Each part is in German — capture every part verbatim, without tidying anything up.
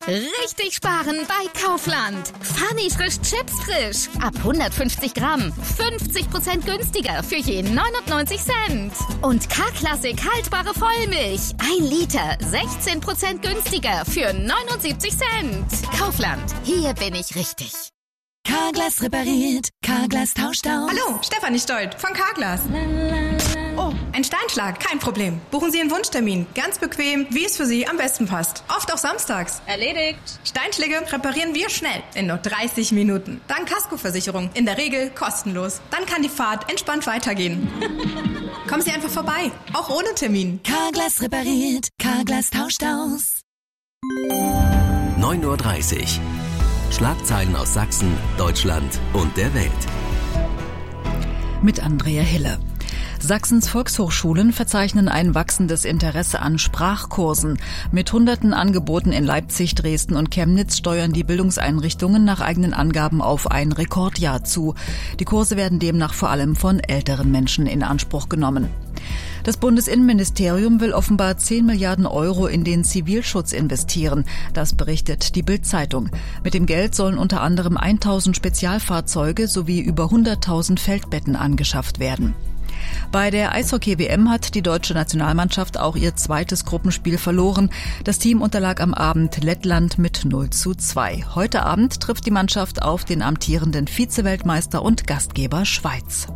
Richtig sparen bei Kaufland. Funny frisch Chips frisch. Ab hundertfünfzig Gramm. fünfzig Prozent günstiger für je neunundneunzig Cent. Und K-Klassik haltbare Vollmilch. ein Liter. sechzehn Prozent günstiger für neunundsiebzig Cent. Kaufland. Hier bin ich richtig. Carglass repariert. Carglass tauscht aus. Hallo, Stefanie Stolt von Carglass. Oh, ein Steinschlag, kein Problem. Buchen Sie einen Wunschtermin. Ganz bequem, wie es für Sie am besten passt. Oft auch samstags. Erledigt. Steinschläge reparieren wir schnell, in nur dreißig Minuten. Dank Kaskoversicherung, in der Regel kostenlos. Dann kann die Fahrt entspannt weitergehen. Kommen Sie einfach vorbei, auch ohne Termin. Carglass repariert. Carglass tauscht aus. neun Uhr dreißig. Schlagzeilen aus Sachsen, Deutschland und der Welt. Mit Andrea Hille. Sachsens Volkshochschulen verzeichnen ein wachsendes Interesse an Sprachkursen. Mit hunderten Angeboten in Leipzig, Dresden und Chemnitz steuern die Bildungseinrichtungen nach eigenen Angaben auf ein Rekordjahr zu. Die Kurse werden demnach vor allem von älteren Menschen in Anspruch genommen. Das Bundesinnenministerium will offenbar zehn Milliarden Euro in den Zivilschutz investieren. Das berichtet die Bild-Zeitung. Mit dem Geld sollen unter anderem tausend Spezialfahrzeuge sowie über hunderttausend Feldbetten angeschafft werden. Bei der Eishockey-W M hat die deutsche Nationalmannschaft auch ihr zweites Gruppenspiel verloren. Das Team unterlag am Abend Lettland mit null zu zwei. Heute Abend trifft die Mannschaft auf den amtierenden Vize-Weltmeister und Gastgeber Schweiz.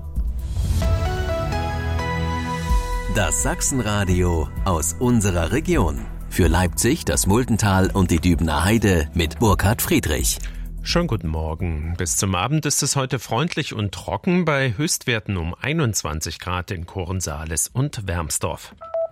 Das Sachsenradio aus unserer Region. Für Leipzig, das Muldental und die Dübener Heide mit Burkhard Friedrich. Schönen guten Morgen. Bis zum Abend ist es heute freundlich und trocken bei Höchstwerten um einundzwanzig Grad in Korensaales und Wermsdorf.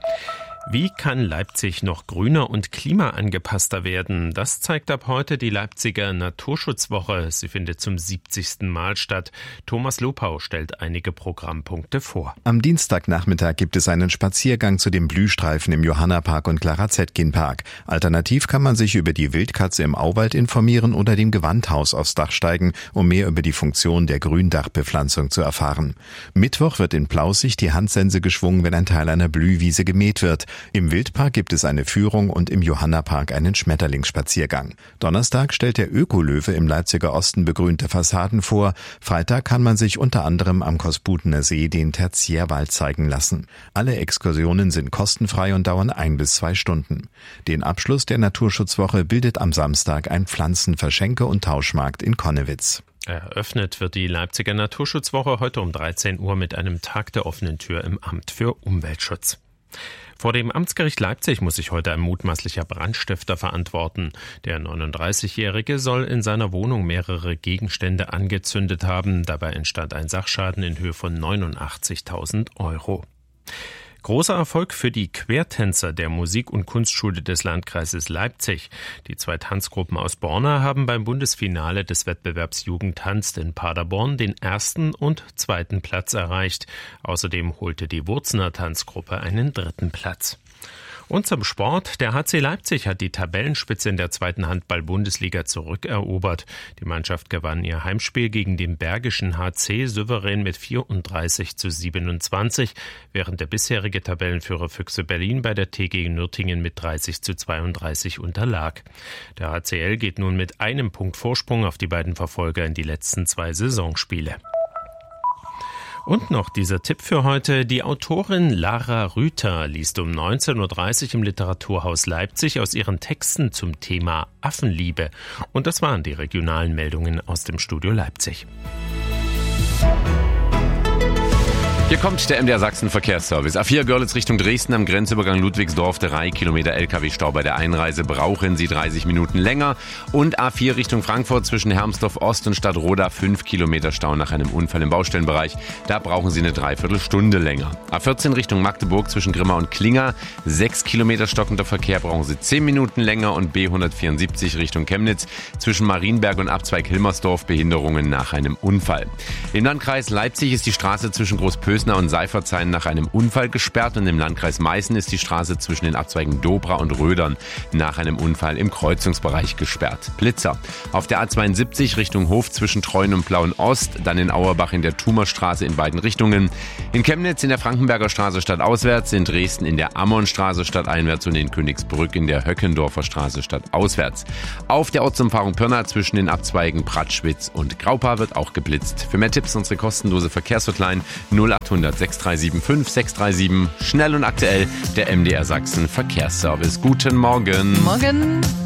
Wie kann Leipzig noch grüner und klimaangepasster werden? Das zeigt ab heute die Leipziger Naturschutzwoche. Sie findet zum siebzigsten Mal statt. Thomas Lopau stellt einige Programmpunkte vor. Am Dienstagnachmittag gibt es einen Spaziergang zu den Blühstreifen im Johannapark und Clara-Zetkin-Park. Alternativ kann man sich über die Wildkatze im Auwald informieren oder dem Gewandhaus aufs Dach steigen, um mehr über die Funktion der Gründachbepflanzung zu erfahren. Mittwoch wird in Plaußig die Handsense geschwungen, wenn ein Teil einer Blühwiese gemäht wird. Im Wildpark gibt es eine Führung und im Johannapark einen Schmetterlingsspaziergang. Donnerstag stellt der Ökolöwe im Leipziger Osten begrünte Fassaden vor. Freitag kann man sich unter anderem am Kosputener See den Tertiärwald zeigen lassen. Alle Exkursionen sind kostenfrei und dauern ein bis zwei Stunden. Den Abschluss der Naturschutzwoche bildet am Samstag ein Pflanzenverschenke- und Tauschmarkt in Konnewitz. Eröffnet wird die Leipziger Naturschutzwoche heute um dreizehn Uhr mit einem Tag der offenen Tür im Amt für Umweltschutz. Vor dem Amtsgericht Leipzig muss sich heute ein mutmaßlicher Brandstifter verantworten. Der neununddreißigjährige soll in seiner Wohnung mehrere Gegenstände angezündet haben. Dabei entstand ein Sachschaden in Höhe von neunundachtzigtausend Euro. Großer Erfolg für die Quertänzer der Musik- und Kunstschule des Landkreises Leipzig. Die zwei Tanzgruppen aus Borna haben beim Bundesfinale des Wettbewerbs Jugend tanzt in Paderborn den ersten und zweiten Platz erreicht. Außerdem holte die Wurzner Tanzgruppe einen dritten Platz. Und zum Sport. Der H C Leipzig hat die Tabellenspitze in der zweiten Handball-Bundesliga zurückerobert. Die Mannschaft gewann ihr Heimspiel gegen den Bergischen H C souverän mit vierunddreißig zu siebenundzwanzig, während der bisherige Tabellenführer Füchse Berlin bei der T G Nürtingen mit dreißig zu zweiunddreißig unterlag. Der H C L geht nun mit einem Punkt Vorsprung auf die beiden Verfolger in die letzten zwei Saisonspiele. Und noch dieser Tipp für heute. Die Autorin Lara Rüther liest um neunzehn Uhr dreißig im Literaturhaus Leipzig aus ihren Texten zum Thema Affenliebe. Und das waren die regionalen Meldungen aus dem Studio Leipzig. Hier kommt der M D R Sachsen Verkehrsservice. A vier Görlitz Richtung Dresden am Grenzübergang Ludwigsdorf, drei Kilometer L K W-Stau bei der Einreise, brauchen Sie dreißig Minuten länger. Und A vier Richtung Frankfurt zwischen Hermsdorf Ost und Stadtroda, fünf Kilometer Stau nach einem Unfall im Baustellenbereich. Da brauchen Sie eine Dreiviertelstunde länger. A vierzehn Richtung Magdeburg zwischen Grimma und Klinger, sechs Kilometer stockender Verkehr, brauchen Sie zehn Minuten länger. Und B hundertvierundsiebzig Richtung Chemnitz zwischen Marienberg und Abzweig Hilmersdorf, Behinderungen nach einem Unfall. Im Landkreis Leipzig ist die Straße zwischen Großpösing Hösner und Seifertshain nach einem Unfall gesperrt und im Landkreis Meißen ist die Straße zwischen den Abzweigen Dobra und Rödern nach einem Unfall im Kreuzungsbereich gesperrt. Blitzer. Auf der A zweiundsiebzig Richtung Hof zwischen Treuen und Plauen Ost, dann in Auerbach in der Thumerstraße in beiden Richtungen. In Chemnitz in der Frankenberger Straße stadtauswärts, in Dresden in der Ammonstraße stadteinwärts und in Königsbrück in der Höckendorfer Straße stadtauswärts. Auf der Ortsumfahrung Pirna zwischen den Abzweigen Pratschwitz und Graupa wird auch geblitzt. Für mehr Tipps unsere kostenlose Verkehrshotline null acht hundert sechs drei sieben fünf sechs drei sieben. Schnell und aktuell der M D R Sachsen Verkehrsservice. Guten Morgen. Morgen.